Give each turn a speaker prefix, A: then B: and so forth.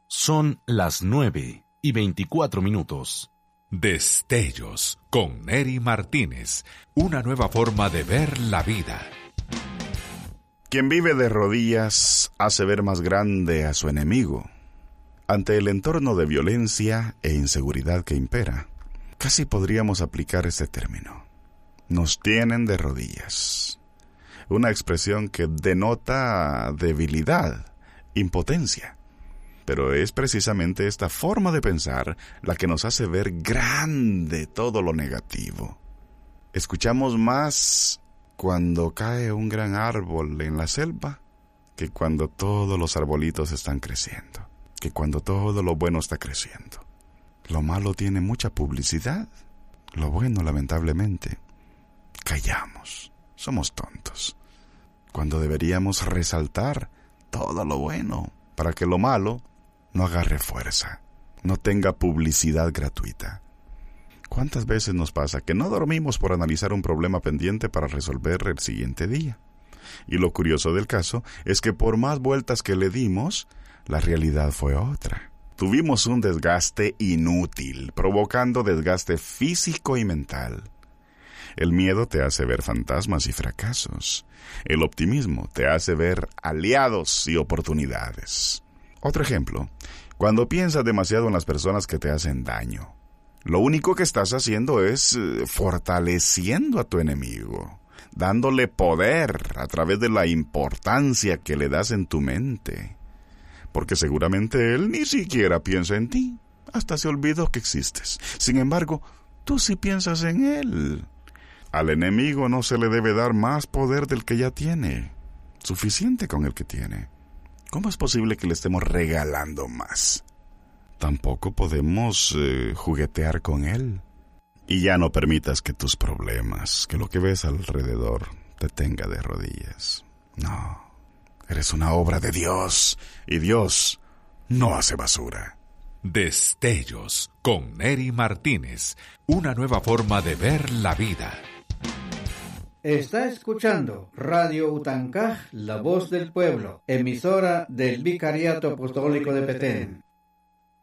A: Son las 9:24.
B: Destellos con Neri Martínez. Una nueva forma de ver la vida.
C: Quien vive de rodillas hace ver más grande a su enemigo. Ante el entorno de violencia e inseguridad que impera, casi podríamos aplicar este término. Nos tienen de rodillas. Una expresión que denota debilidad, impotencia. Pero es precisamente esta forma de pensar la que nos hace ver grande todo lo negativo. Escuchamos más cuando cae un gran árbol en la selva que cuando todos los arbolitos están creciendo, que cuando todo lo bueno está creciendo. Lo malo tiene mucha publicidad, lo bueno, lamentablemente, callamos, somos tontos. Cuando deberíamos resaltar todo lo bueno para que lo malo no agarre fuerza, no tenga publicidad gratuita. ¿Cuántas veces nos pasa que no dormimos por analizar un problema pendiente para resolver el siguiente día? Y lo curioso del caso es que por más vueltas que le dimos, la realidad fue otra. Tuvimos un desgaste inútil, provocando desgaste físico y mental. El miedo te hace ver fantasmas y fracasos. El optimismo te hace ver aliados y oportunidades. Otro ejemplo, cuando piensas demasiado en las personas que te hacen daño, lo único que estás haciendo es fortaleciendo a tu enemigo, dándole poder a través de la importancia que le das en tu mente. Porque seguramente él ni siquiera piensa en ti, hasta se olvidó que existes. Sin embargo, tú sí piensas en él. Al enemigo no se le debe dar más poder del que ya tiene, suficiente con el que tiene. ¿Cómo es posible que le estemos regalando más? Tampoco podemos juguetear con él. Y ya no permitas que tus problemas, que lo que ves alrededor, te tenga de rodillas. No, eres una obra de Dios, y Dios no hace basura.
B: Destellos con Neri Martínez. Una nueva forma de ver la vida.
D: Está escuchando Radio Utancaj, La Voz del Pueblo, emisora del Vicariato Apostólico de Petén.